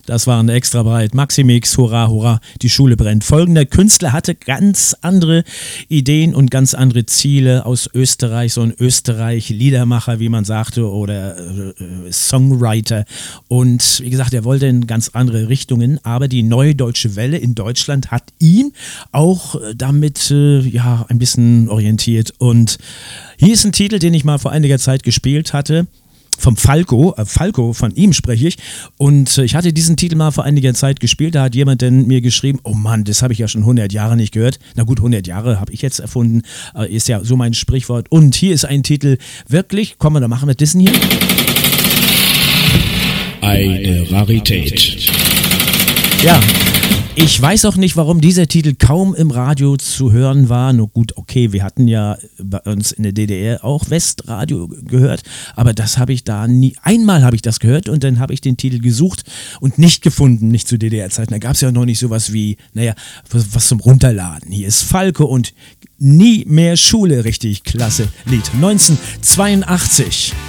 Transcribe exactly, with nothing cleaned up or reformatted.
Das waren extra breit. Maximix, hurra, hurra, die Schule brennt. Folgender Künstler hatte ganz andere Ideen und ganz andere Ziele aus Österreich. So ein Österreich-Liedermacher, wie man sagte, oder äh, Songwriter. Und wie gesagt, er wollte in ganz andere Richtungen. Aber die Neue Deutsche Welle in Deutschland hat ihn auch damit äh, ja, ein bisschen orientiert. Und hier ist ein Titel, den ich mal vor einiger Zeit gespielt hatte. Vom Falco, äh Falco, von ihm spreche ich. Und äh, ich hatte diesen Titel mal vor einiger Zeit gespielt. Da hat jemand denn mir geschrieben, oh Mann, das habe ich ja schon hundert Jahre nicht gehört. Na gut, hundert Jahre habe ich jetzt erfunden. Äh, ist ja so mein Sprichwort. Und hier ist ein Titel, wirklich, komm mal, dann machen wir das hier. Eine Rarität. Ja. Ich weiß auch nicht, warum dieser Titel kaum im Radio zu hören war. Nur gut, okay, wir hatten ja bei uns in der D D R auch Westradio gehört, aber das habe ich da nie, einmal habe ich das gehört und dann habe ich den Titel gesucht und nicht gefunden, nicht zu D D R-Zeiten. Da gab es ja noch nicht sowas wie, naja, was, was zum Runterladen. Hier ist Falco und Nie mehr Schule, richtig klasse Lied. neunzehnhundertzweiundachtzig.